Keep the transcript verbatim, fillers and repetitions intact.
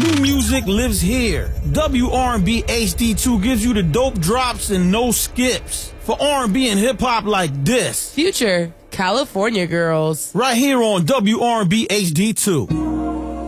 True music lives here. W R and B H D two gives you the dope drops and no skips. For R and B and hip hop like this. Future California Girls. Right here on W R and B H D two.